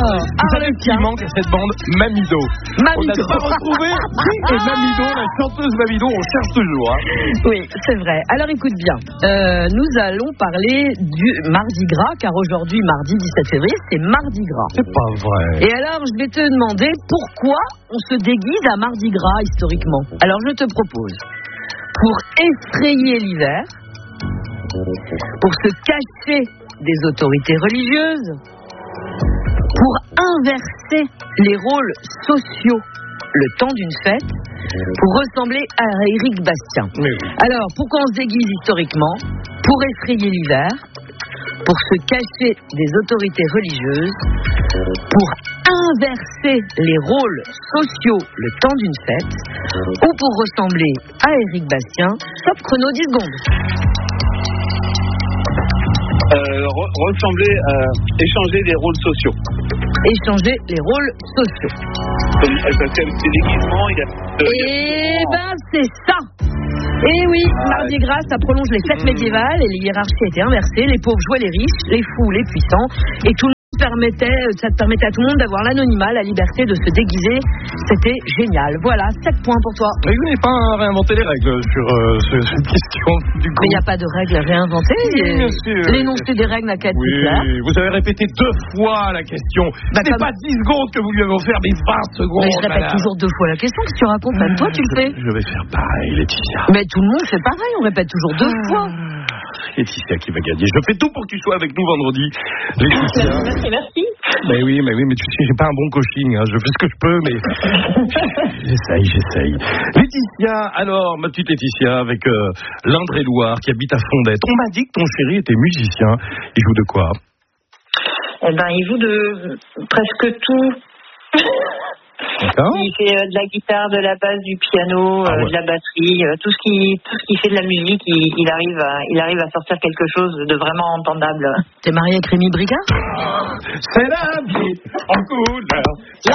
Vous savez ce qui manque à cette bande? Mamido. On n'a pas retrouvé et Mamido, la chanteuse Mamido, on cherche toujours. Hein. Oui, c'est vrai. Alors écoute bien, nous allons parler du Mardi Gras, car aujourd'hui, mardi 17 février, c'est Mardi Gras. C'est pas vrai. Et alors, je vais te demander pourquoi on se déguise à Mardi Gras historiquement. Alors, je te propose, pour effrayer l'hiver, pour se cacher des autorités religieuses, pour inverser les rôles sociaux le temps d'une fête, pour ressembler à Éric Bastien. Oui. Alors, pourquoi on se déguise historiquement? Pour effrayer l'hiver, pour se cacher des autorités religieuses, pour inverser les rôles sociaux le temps d'une fête, ou pour ressembler à Éric Bastien. Top chrono 10 secondes. Ressembler, échanger des rôles sociaux. Échanger les rôles sociaux. Parce que c'est déguisement, il y a... Eh ben, c'est ça. Et oui, Mardi Gras, ça prolonge les fêtes médiévales et les hiérarchies étaient inversées. Les pauvres jouaient les riches, les fous les puissants. Et tout le monde ça permettait à tout le monde d'avoir l'anonymat, la liberté de se déguiser. C'était génial. Voilà, 7 points pour toi. Mais vous n'avez pas réinventé les règles sur cette question du coup. Mais il n'y a pas de règles à réinventer. L'énoncé des règles n'a qu'à être plus clair. Vous avez répété 2 fois la question. C'est pas 10 secondes que vous lui avez offert, mais 20 secondes. Mais je répète toujours 2 fois la question. Qu'est-ce que tu racontes? Même toi, tu le fais. Je vais faire pareil, Laetitia. Mais tout le monde fait pareil. On répète toujours 2 fois. Laetitia qui va gagner. Je fais tout pour que tu sois avec nous vendredi. Laetitia. Merci. Mais oui, mais tu sais, j'ai pas un bon coaching. Hein. Je fais ce que je peux, mais j'essaye. Laetitia, alors, ma petite Laetitia, avec l'Indre-et-Loire qui habite à Fondette. On m'a dit que ton chéri était musicien. Il joue de quoi? Eh ben, il joue de presque tout. D'accord. Il fait de la guitare, de la basse, du piano, de la batterie, tout ce qui fait de la musique, il arrive à sortir quelque chose de vraiment entendable. T'es marié avec Rémi Brigard? C'est la vie en couleur.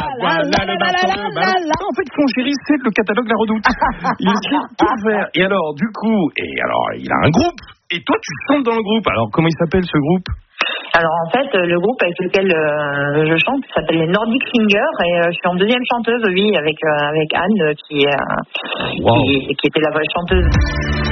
En fait, son chéri, c'est le catalogue La Redoute. Il est tout vert. Et alors, du coup, il a un groupe. Et toi, tu chantes dans le groupe. Alors, comment il s'appelle ce groupe? Alors en fait, le groupe avec lequel je chante s'appelle les Nordic Singers et je suis en deuxième chanteuse, oui, avec Anne qui était la vraie chanteuse.